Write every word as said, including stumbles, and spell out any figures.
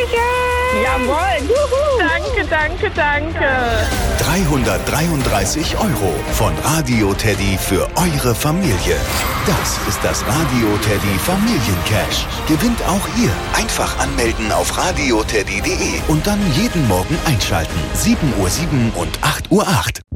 Türchen! Jawohl! Juhu. Danke, danke, danke! dreihundertdreiunddreißig Euro von Radio Teddy für eure Familie. Das ist das Radio Teddy Familiencash. Gewinnt auch ihr. Einfach anmelden auf radioteddy punkt de und dann jeden Morgen einschalten. sieben Uhr sieben und acht Uhr acht.